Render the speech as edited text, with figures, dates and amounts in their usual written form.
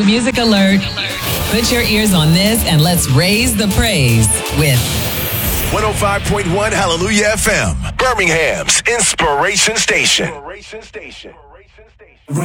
music alert. Put your ears on this and let's raise the praise with 105.1 Hallelujah FM, Birmingham's Inspiration Station.